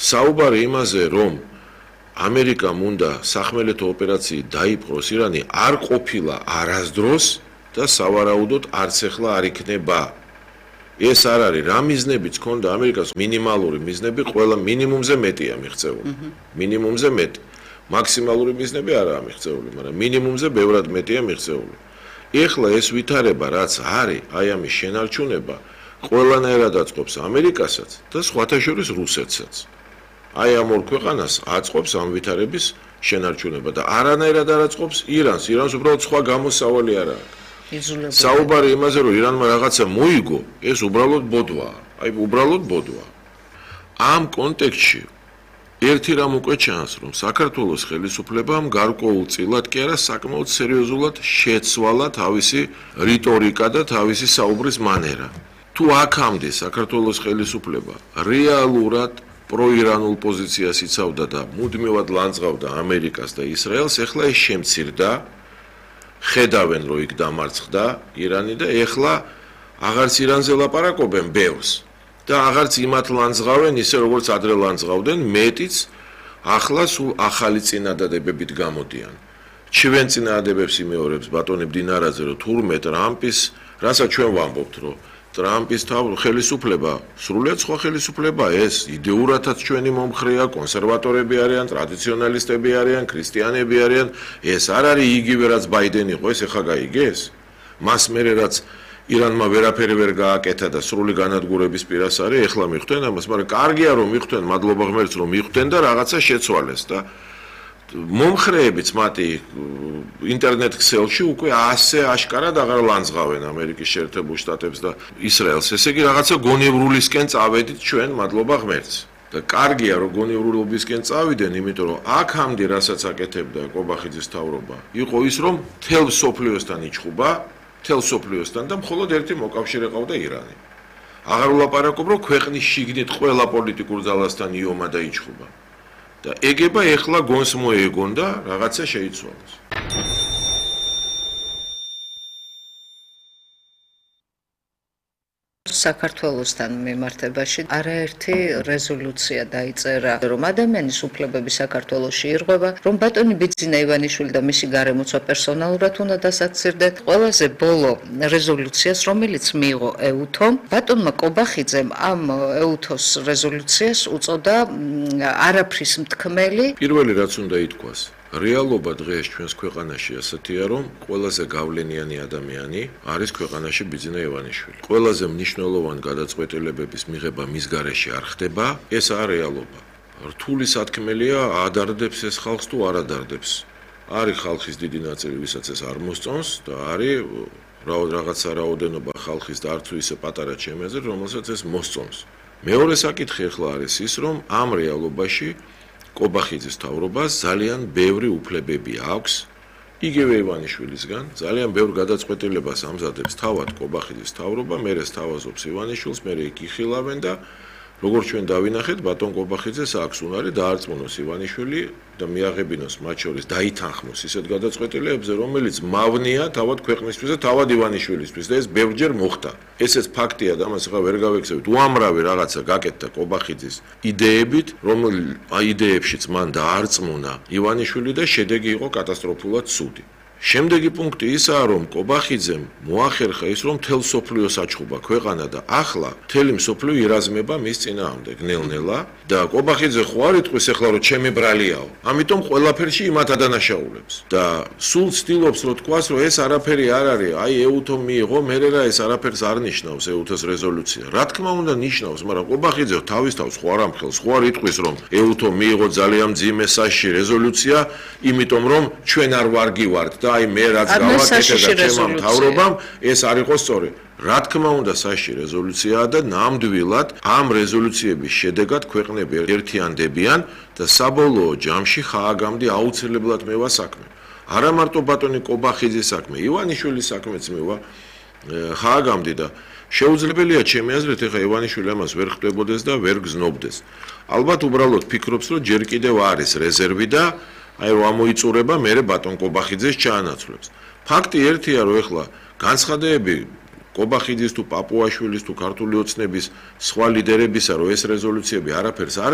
საუბარი იმაზე, რომ ამერიკამ უნდა სახმელეთო ოპერაციით დაიპყროს ირანი, არ ყოფილა არასდროს და სავარაუდოდ არც ახლა არ იქნება. ეს არ არის რა მიზნებიც ქონდა ამერიკას მინიმალური მიზნები ყველა მინიმუმზე მეტია მიღწეული. მინიმუმზე მეტი. მაქსიმალური მიზნები არაა მიღწეული, მაგრამ მინიმუმზე ბევრად მეტია მიღწეული. ეხლა ეს ვითარება რაც არის, აი ამის შენარჩუნება ყველანაირად აწყობს ამერიკასაც და სხვათა შორის რუსეთსაც. აი ამ ორ ქვეყანას აწყობს ამ ვითარების შენარჩუნება და არანაირად არ აწყობს ირანს. ირანს უბრალოდ სხვა გამოსავალი არ აქვს. საუბარი იმაზე, რომ ირანმა რაღაცა მოიგო, ეს უბრალოდ ბოდვაა. აი უბრალოდ ბოდვაა. ამ კონტექსტში ერთი რამ უკვე ჩანს, რომ საქართველოს ხელისუფლებამ გარკვეულწილად კი არა საკმაოდ სერიოზულად შეცვალა თავისი რიტორიკა და თავისი საუბრის მანერა. თუ აქამდე საქართველოს ხელისუფლება რეალურად პროირანულ პოზიციას იცავდა და მუდმივად ლანძღავდა ამერიკას და ისრაელს, ეხლა ეს შემცირდა. ხედავენ, რომ იქ დამარცხდა ირანი და ეხლა აღარც ირანზე ლაპარაკობენ ბევრს და აღარც იმათ ლანძღავენ ისე როგორც ადრე ლანძღავდნენ, მეტიც ახლა სულ ახალი წინადადებებით გამოდიან. ჩვენ წინადადებებს იმეორებს ბატონი ბდინარაძე, რომ თურმე ტრამპის, რასაც ჩვენ ვამბობთ, რომ ტრამპის ხელისუფლება სრულიად სხვა ხელისუფლება, ეს იდეურადაც ჩვენი მომხრეა, კონსერვატორები არიან, ტრადიციონალისტები არიან, ქრისტიანები არიან, ეს არ არის იგივე რაც ბაიდენი იყო, ეს ახლა გაიგეს. მას მერე რაც ირანმა ვერაფერი ვერ გააკეთა და სრული განადგურების პირას არის, ეხლა მიხვდნენ ამას, მაგრამ კარგია რომ მიხვდნენ, მადლობა ღმერთს რომ მიხვდნენ და რაღაცა შეცვალეს და მომხრეებიც მათი ინტერნეტ ქსელში უკვე ასე აშკარად აღარ ლანძღავენ ამერიკის შეერთებულ შტატებს და ისრაელს. ესე იგი რაღაცა გონივრულისკენ წავედით ჩვენ, მადლობა ღმერთს. და კარგია რომ გონივრულობისკენ წავიდნენ, იმიტომ რომ აქამდე რასაც აკეთებდა კობახიძის მთავრობა, იყო ის რომ მთელ სოფლიოსთან იჩხუბა, მთელ სოფლიოსთან და მხოლოდ ერთი მოკავშირე ყავდა ირანი. აღარ ვლაპარაკობ რომ ქვეყნის შიგნით ყველა პოლიტიკურ ძალასთან იომა და იჩხუბა. და ეგება ეხლა გონს მოეგონ და რაღაცა შეიცვალოს. საქართველოსთან მიმართებაში არაერთი რეზოლუცია დაიწერა, რომ ადამიანის უფლებები საქართველოში ირღვევა, რომ ბატონი ბიძინა ივანიშვილი და მისი გარემოცვა პერსონალურად უნდა დასაცირდეთ. ყველაზე ბოლო რეზოლუციას, რომელიც მიიღო ეუთომ, ბატონმა კობახიძემ ამ ეუთოს რეზოლუციას უწოდა არაფრის მთქმელი. პირველი რაც უნდა ითქვას, რეალობა დღეს ჩვენს ქვეყანაში ასეთია, რომ ყველაზე გავლენიანი ადამიანი არის ქვეყანაში ბიძინა ივანიშვილი. ყველაზე მნიშვნელოვანი გადაწყვეტილებების მიღება მის გარეშე არ ხდება, ეს არ რეალობა. რთული სათქმელია, ადარდებს ეს ხალხს თუ არ ადარდებს. არის ხალხის დიდი ნაწილი, ვისაც ეს არ მოსწონს და არის რაღაცა რაოდენობა ხალხის და არც ისე პატარა ჩემეზე, რომელსაც ეს მოსწონს. მეორე საკითხი ახლა არის ის, რომ ამ რეალობაში კობახიძის მთავრობას ძალიან ბევრი უფლებები აქვს, იგივე ივანიშვილისგან, ძალიან ბევრ გადაწყვეტილებას ამზადებს თავად კობახიძის მთავრობა, მერე სთავაზობს ივანიშვილს, მერე იქ იხილავენ და როგორც ჩვენ დავინახეთ, ბატონ კობახიძეს აქვს უნარი დაარწმუნოს ივანიშვილი და მიაღებინოს მათ შორის დაითანხმოს ისეთ გადაწყვეტილებებზე, რომელიც მავნია თავად ქვეყნისთვის და თავად ივანიშვილისთვის და ეს ბევრჯერ მოხდა. ესეც ფაქტია და ამას ახლა ვერ გავექცევით. უამრავი რაღაცა გაკეთდა კობახიძის იდეებით, რომელ იდეებშიც მან დაარწმუნა ივანიშვილი და შედეგი იყო კატასტროფულად ცუდი. შემდეგი პუნქტი ისაა, რომ კობახიძემ მოახერხა ის, რომ მთელ სოფლიოს აჩხუბა ქვეყანა და ახლა მთელი მსოფლიო ირაზმება მის წინააღმდეგ ნელ-ნელა და კობახიძე ხო არ იტყვის ახლა რომ ჩემი ბრალიაო. ამიტომ ყველაფერში იმათ ადანაშაულებს და სულ ცდილობს რომ თქვას, რომ ეს არაფერი არ არის, აი ეუთომ მიიღო, მერე რა ეს არაფერს არ ნიშნავს ეუთოს რეზოლუცია. რა თქმა უნდა ნიშნავს, მაგრამ კობახიძე თავის თავს ხო არ ამხელს, ხო არ იტყვის რომ ეუთომ მიიღო ძალიან მძიმე საშიში რეზოლუცია, იმიტომ რომ ჩვენ არ ვარგივართ და აი მე რაც გავაკეთე და ჩემმა მთავრობამ ეს არ იყო სწორი. რა თქმა უნდა საშიში რეზოლუციაა და ნამდვილად ამ რეზოლუციების შედეგად ქვეყნები ერთიანდებიან და საბოლოო ჯამში ხააგამდე აუცილებლად მევა საქმე. არა მარტო ბატონი კობახიძის საქმე, ივანიშვილის საქმეც მევა ხააგამდე და შეუძლებელია ჩემი აზრით ეხა ივანიშვილი ამას ვერ ხვდებოდეს და ვერ გზნობდეს. ალბათ უბრალოდ ფიქრობს რომ ჯერ კიდევ არის რეზერვი და აი რომ ამოიწურება მერე ბატონ კობახიძეს ჩაანაცვლებს. ფაქტი ერთია რომ ეხლა განცხადებები კობახიძის თუ პაპუაშვილის თუ ქართული ოცნების სხვა ლიდერებისა რომ ეს რეზოლუციები არაფერს არ